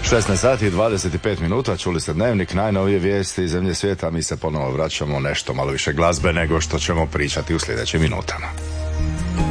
16 sati i 25 minuta, čuli ste Dnevnik, najnovije vijesti iz zemlje svijeta. Mi se ponovo vraćamo, nešto malo više glazbe nego što ćemo pričati u sljedećim minutama.